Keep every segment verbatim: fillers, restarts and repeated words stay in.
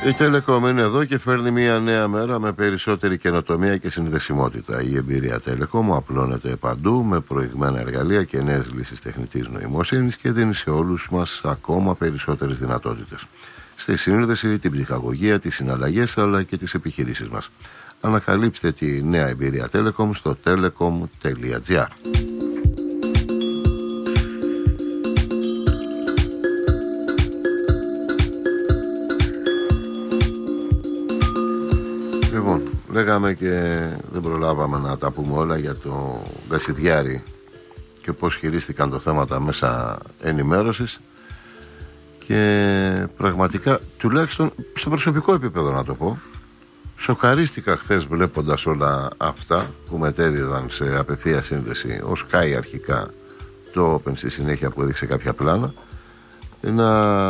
Η Telecom είναι εδώ και φέρνει μια νέα μέρα με περισσότερη καινοτομία και συνδεσιμότητα. Η εμπειρία Telecom απλώνεται παντού με προηγμένα εργαλεία και νέες λύσεις τεχνητής νοημοσύνης και δίνει σε όλους μας ακόμα περισσότερες δυνατότητες στη σύνδεση, την ψυχαγωγία, τις συναλλαγές αλλά και τις επιχειρήσεις μας. Ανακαλύψτε τη νέα εμπειρία Telecom στο telecom τελεία gr. Λοιπόν, λέγαμε και δεν προλάβαμε να τα πούμε όλα για το Κασιδιάρη και πώς χειρίστηκαν το θέμα τα μέσα ενημέρωσης και πραγματικά, τουλάχιστον σε προσωπικό επίπεδο να το πω, σοκαρίστηκα χθες βλέποντας όλα αυτά που μετέδιδαν σε απευθεία σύνδεση ο Sky αρχικά, το Open στη συνέχεια που έδειξε κάποια πλάνα, να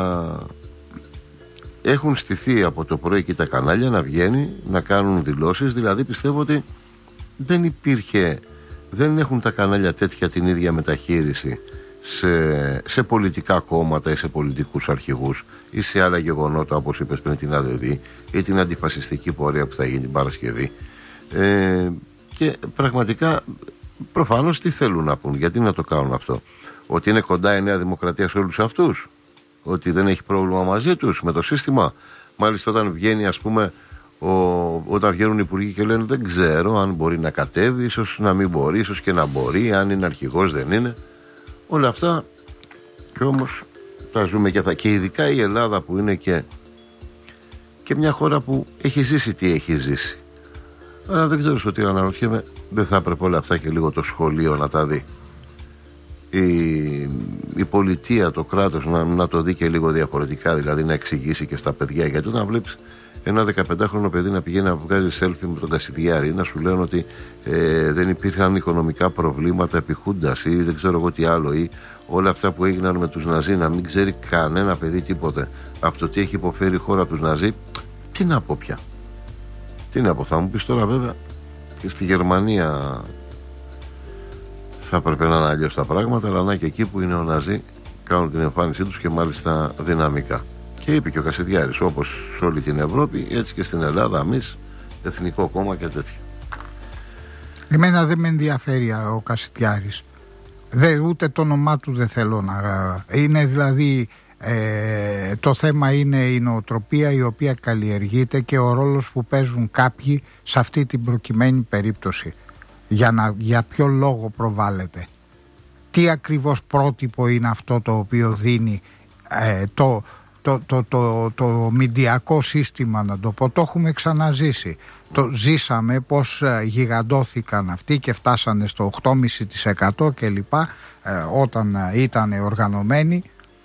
έχουν στηθεί από το πρωί και τα κανάλια να βγαίνει, να κάνουν δηλώσεις. Δηλαδή πιστεύω ότι δεν υπήρχε, δεν έχουν τα κανάλια τέτοια την ίδια μεταχείριση σε, σε πολιτικά κόμματα ή σε πολιτικούς αρχηγούς ή σε άλλα γεγονότα όπως είπες πριν, την ΑΔΔ ή την αντιφασιστική πορεία που θα γίνει την Παρασκευή. Ε, και πραγματικά προφανώς τι θέλουν να πούν, γιατί να το κάνουν αυτό? Ότι είναι κοντά η Νέα Δημοκρατία σε όλους αυτούς, ότι δεν έχει πρόβλημα μαζί τους με το σύστημα? Μάλιστα όταν βγαίνει, ας πούμε, ο, όταν βγαίνουν οι υπουργοί και λένε δεν ξέρω αν μπορεί να κατέβει, ίσως να μην μπορεί, ίσως και να μπορεί, αν είναι αρχηγός δεν είναι, όλα αυτά. Και όμως τα ζούμε και αυτά, και ειδικά η Ελλάδα που είναι και, και μια χώρα που έχει ζήσει τι έχει ζήσει. Αλλά δεν ξέρω ότι αναρωτιέμαι, δεν θα έπρεπε όλα αυτά και λίγο το σχολείο να τα δει, η, η πολιτεία, το κράτος να, να το δει και λίγο διαφορετικά, δηλαδή να εξηγήσει και στα παιδιά. Γιατί όταν βλέπεις ένα δεκαπεντάχρονο παιδί να πηγαίνει να βγάζει selfie με τον Κασιδιάρη, να σου λένε ότι ε, δεν υπήρχαν οικονομικά προβλήματα επί Χούντας ή δεν ξέρω εγώ τι άλλο, ή όλα αυτά που έγιναν με τους Ναζί, να μην ξέρει κανένα παιδί τίποτε από το τι έχει υποφέρει η χώρα από τους Ναζί, τι να πω πια? Τι να πω? Θα μου πεις τώρα βέβαια και στη Γερμανία θα έπρεπε να είναι αλλιώς τα πράγματα, αλλά να και εκεί που είναι ο Ναζί κάνουν την εμφάνισή τους και μάλιστα δυναμικά. Και είπε και ο Κασιδιάρης, όπως σε όλη την Ευρώπη, έτσι και στην Ελλάδα, εμείς, Εθνικό Κόμμα και τέτοια. Εμένα δεν με ενδιαφέρει ο Κασιδιάρης. Δε, ούτε το όνομά του δεν θέλω να... Είναι δηλαδή... Ε, το θέμα είναι η νοοτροπία η οποία καλλιεργείται και ο ρόλος που παίζουν κάποιοι σε αυτή την προκειμένη περίπτωση. Για, να, για ποιο λόγο προβάλλεται? Τι ακριβώς πρότυπο είναι αυτό το οποίο δίνει ε, το, το, το, το, το μηντιακό σύστημα, να το πω? Το έχουμε ξαναζήσει. Το ζήσαμε πως ε, γιγαντώθηκαν αυτοί και φτάσανε στο οκτώ κόμμα πέντε τοις εκατό και λοιπά ε, όταν ε, ήταν οργανωμένοι.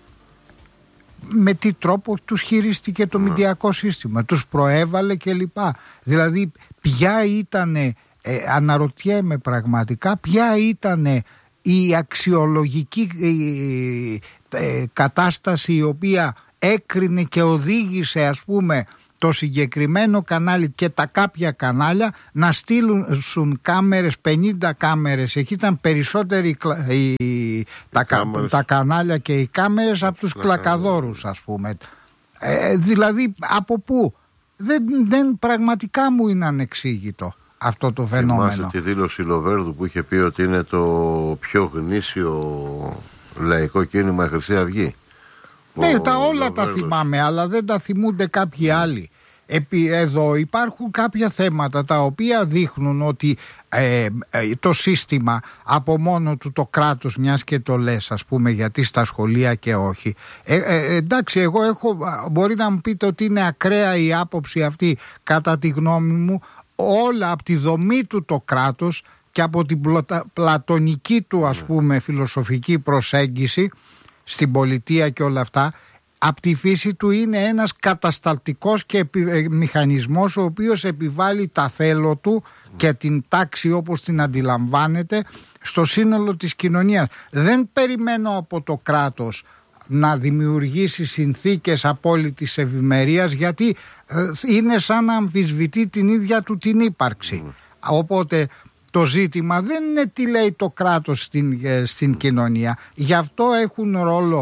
Με τι τρόπο τους χειρίστηκε το μηντιακό σύστημα, τους προέβαλε και λοιπά. Δηλαδή ποια ήτανε, ε, αναρωτιέμαι πραγματικά, ποια ήτανε η αξιολογική ε, ε, κατάσταση η οποία έκρινε και οδήγησε, ας πούμε, το συγκεκριμένο κανάλι και τα κάποια κανάλια να στείλουν κάμερες, πενήντα κάμερες. Εκεί ήταν περισσότεροι οι, τα, τα κανάλια και οι κάμερες από τους κλακαδόρους, ας πούμε. Ε, δηλαδή από πού? Δεν, δεν, πραγματικά μου είναι ανεξήγητο αυτό το φαινόμενο. Θυμάσαι τη δήλωση Λοβέρδου που είχε πει ότι είναι το πιο γνήσιο λαϊκό κίνημα η Χρυσή Αυγή? Ναι, τα όλα τα θυμάμαι, αλλά δεν τα θυμούνται κάποιοι άλλοι. Επί, εδώ υπάρχουν κάποια θέματα τα οποία δείχνουν ότι ε, ε, το σύστημα από μόνο του, το κράτος, μιας και το λες, ας πούμε, γιατί στα σχολεία και όχι. Ε, ε, εντάξει, εγώ έχω, μπορεί να μου πείτε ότι είναι ακραία η άποψη αυτή, κατά τη γνώμη μου, όλα από τη δομή του το κράτος και από την πλωτα, πλατωνική του, ας πούμε, φιλοσοφική προσέγγιση στην πολιτεία και όλα αυτά, από τη φύση του είναι ένας κατασταλτικός και επι, μηχανισμός ο οποίος επιβάλλει τα θέλω του και την τάξη όπως την αντιλαμβάνεται στο σύνολο της κοινωνίας. Δεν περιμένω από το κράτος να δημιουργήσει συνθήκες απόλυτης ευημερίας, γιατί ε, είναι σαν να αμφισβητεί την ίδια του την ύπαρξη. Mm. Οπότε το ζήτημα δεν είναι τι λέει το κράτος στην, ε, στην κοινωνία. Γι' αυτό έχουν ρόλο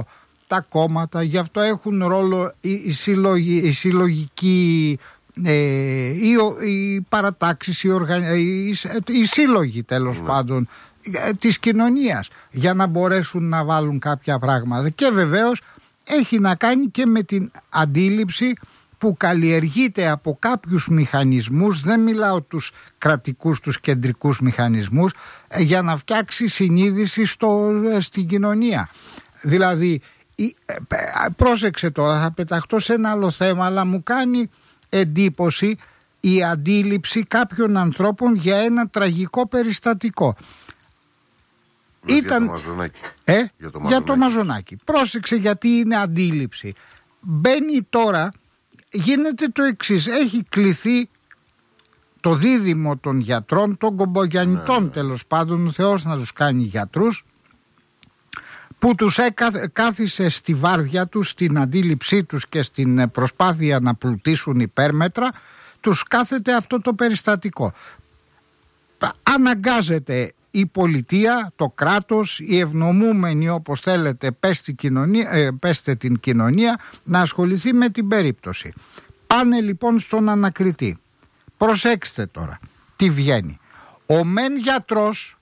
τα κόμματα, γι' αυτό έχουν ρόλο οι, οι, συλλογοι, οι συλλογικοί, ε, οι, οι παρατάξεις, οι, οργαν, οι, οι σύλλογοι τέλος mm. πάντων της κοινωνίας, για να μπορέσουν να βάλουν κάποια πράγματα. Και βεβαίως έχει να κάνει και με την αντίληψη που καλλιεργείται από κάποιους μηχανισμούς, δεν μιλάω τους κρατικούς, τους κεντρικούς μηχανισμούς, για να φτιάξει συνείδηση στο, στην κοινωνία. Δηλαδή, πρόσεξε τώρα, θα πεταχτώ σε ένα άλλο θέμα, αλλά μου κάνει εντύπωση η αντίληψη κάποιων ανθρώπων για ένα τραγικό περιστατικό. Ήταν... Για το Μαζονάκι. Ε? Για το Μαζονάκι. Για το Μαζονάκι. Πρόσεξε, γιατί είναι αντίληψη. Μπαίνει τώρα, γίνεται το εξής. Έχει κληθεί το δίδυμο των γιατρών, των κομπογιαννητών, ναι, τέλος πάντων, ο Θεός να τους κάνει γιατρούς, που τους έκα, κάθισε στη βάρδια τους, στην αντίληψή τους και στην προσπάθεια να πλουτίσουν υπέρμετρα, τους κάθεται αυτό το περιστατικό. Αναγκάζεται η πολιτεία, το κράτος, οι ευνομούμενοι, όπως θέλετε πέστε, κοινωνία, ε, πέστε την κοινωνία, να ασχοληθεί με την περίπτωση. Πάνε λοιπόν στον ανακριτή. Προσέξτε τώρα τι βγαίνει. Ο μεν γιατρός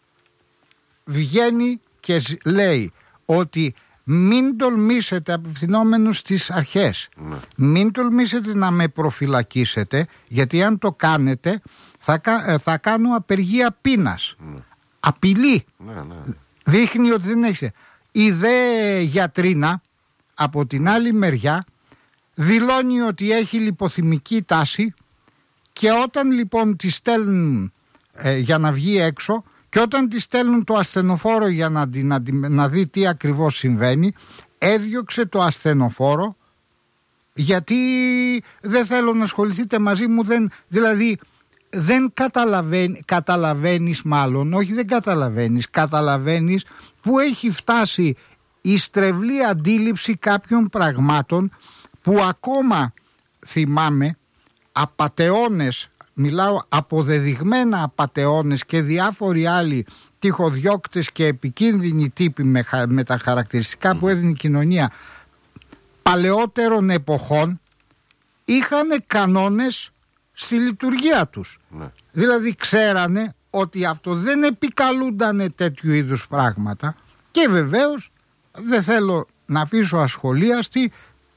βγαίνει και λέει ότι μην τολμήσετε, απευθυνόμενος στις αρχές, ναι, μην τολμήσετε να με προφυλακίσετε, γιατί αν το κάνετε θα, θα κάνω απεργία πείνας. Ναι. Απειλή. Ναι, ναι. Δείχνει ότι δεν έχει. Η δε γιατρίνα από την άλλη μεριά δηλώνει ότι έχει λιποθυμική τάση, και όταν λοιπόν τη στέλνουν ε, για να βγει έξω, και όταν τη στέλνουν το ασθενοφόρο για να, να, να δει τι ακριβώς συμβαίνει, έδιωξε το ασθενοφόρο γιατί δεν θέλω να ασχοληθείτε μαζί μου, δεν, δηλαδή δεν καταλαβαίνει, καταλαβαίνεις μάλλον, όχι δεν καταλαβαίνεις, καταλαβαίνεις που έχει φτάσει η στρεβλή αντίληψη κάποιων πραγμάτων που ακόμα θυμάμαι απατεώνες, μιλάω αποδεδειγμένα απατεώνες και διάφοροι άλλοι τυχοδιώκτες και επικίνδυνοι τύποι με, με τα χαρακτηριστικά που έδινε η κοινωνία παλαιότερων εποχών, είχαν κανόνες στη λειτουργία τους. Ναι. Δηλαδή ξέρανε ότι αυτό δεν επικαλούντανε τέτοιου είδους πράγματα, και βεβαίως δεν θέλω να αφήσω ασχολίαστη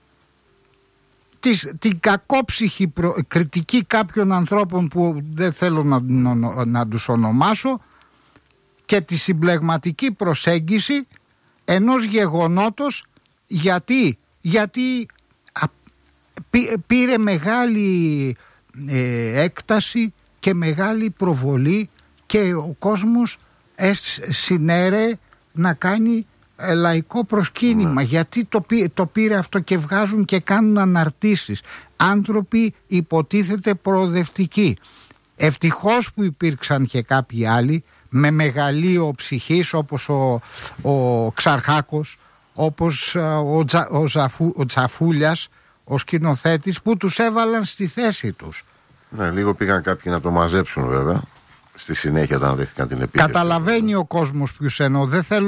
Της, την κακόψυχη προ, κριτική κάποιων ανθρώπων που δεν θέλω να, να, να τους ονομάσω, και τη συμπλεγματική προσέγγιση ενός γεγονότος, γιατί, γιατί α, πή, πήρε μεγάλη ε, έκταση και μεγάλη προβολή, και ο κόσμος ε, συνέρε να κάνει λαϊκό προσκύνημα. Mm. Γιατί το, πή, το πήρε αυτό, και βγάζουν και κάνουν αναρτήσεις. Άνθρωποι υποτίθεται προοδευτικοί. Ευτυχώς που υπήρξαν και κάποιοι άλλοι με μεγαλείο ψυχής, όπως ο, ο Ξαρχάκος, όπως ο, Τζα, ο, Ζαφού, ο Τσαφούλιας, ο σκηνοθέτης, που τους έβαλαν στη θέση τους. Ναι, λίγο πήγαν κάποιοι να το μαζέψουν βέβαια στη συνέχεια όταν δέχτηκαν την επίθεση. Καταλαβαίνει ο κόσμος ποιους εννοώ. Δεν θέλω